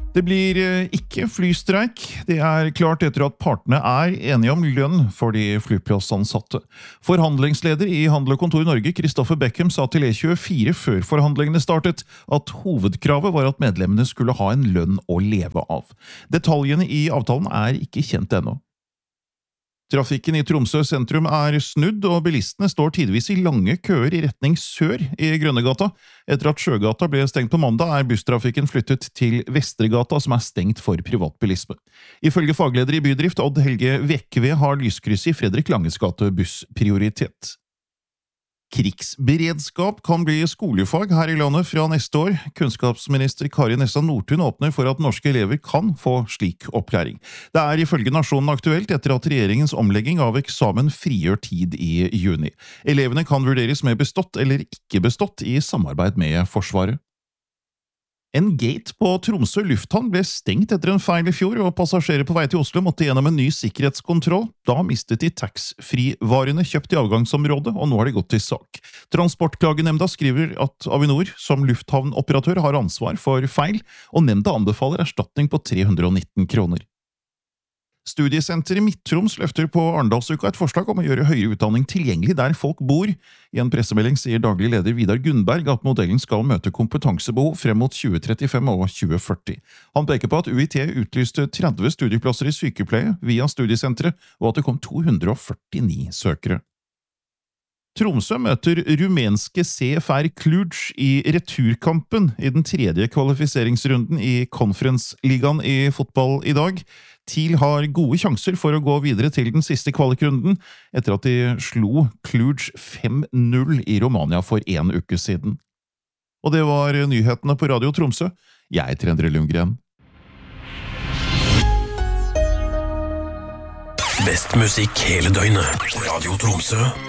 Det blir ikke flystreik. Det klart etter at partene enige om lønn for de flyplassansatte. Forhandlingsleder i Handel og Kontor Norge, Kristoffer Beckham, sa til E24 før forhandlingene startet at hovedkravet var at medlemmene skulle ha en lønn å leve av. Detaljene i avtalen ikke kjent ennå. Trafikken i Tromsø sentrum snudd, og bilistene står tidvis i lange køer i retning sør i Grønnegata. Etter at Sjøgata ble stengt på mandag, busstrafikken flyttet til Vestregata, som stengt for privatbilisme. Ifølge fagleder i Bydrift, Odd Helge Vekve, har lyskrysset i Fredrik Langes gate buss prioritet. Krigsberedskap kan bli skolefag her i landet fra neste år. Kunnskapsminister Kari Nessa Nordtun åpner for at norske elever kan få slik opplæring. Det ifølge Nasjonen aktuelt etter at regjeringens omlegging av eksamen frigjør tid i juni. Elevene kan vurderes med bestått eller ikke bestått i samarbeid med Forsvaret. En gate på Tromsø lufthavn ble stengt etter en feil i fjor, og passasjerer på vei til Oslo måtte gjennom en ny sikkerhetskontroll. Da mistet de tax-free-varene kjøpt i avgangsområdet, og nå har de gått til sak. Transportklagenemnda skriver at Avinor som lufthavnoperatør har ansvar for feil, og nemnda anbefaler erstatning på 319 kroner. Studiesenteret Midt-Troms løfter på Arendalsuka et forslag om å gjøre høyere utdanning tilgjengelig der folk bor. I en pressemelding sier daglig leder Vidar Gunnberg at modellen skal møte kompetansebehov frem mot 2035 og 2040. Han peker på at UiT utlyste 30 studieplasser i sykepleie via studiesenteret, og at det kom 249 søkere. Tromsø møter rumenske CFR Cluj i returkampen i den tredje kvalifiseringsrunden i Conference-ligaen i fotball i dag. TIL har gode sjanser for å gå videre til den siste kvalikrunden, etter at de slo Cluj 5-0 i Romania for en uke siden. Og det var nyhetene på Radio Tromsø. Jeg heter Endre Lundgren. Best musikk hele døgnet. Radio Tromsø.